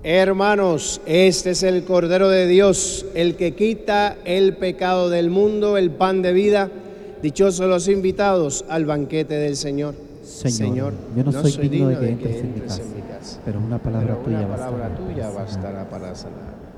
Hermanos, este es el Cordero de Dios, el que quita el pecado del mundo, el pan de vida. Dichosos los invitados al banquete del Señor. Señor, yo no soy digno de que entres en mi casa, pero una palabra tuya bastará para sanar.